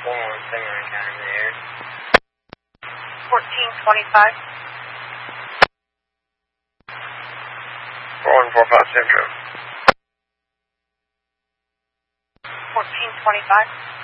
signal encounter in the air. 1425. 4145 Central. 1425.